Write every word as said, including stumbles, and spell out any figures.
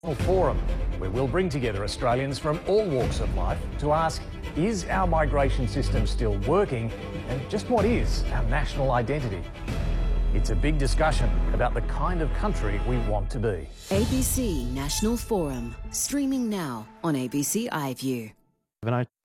Forum, where we'll bring together Australians from all walks of life to ask, is our migration system still working, and just what is our national identity? It's a big discussion about the kind of country we want to be. A B C National Forum, streaming now on A B C iView. And I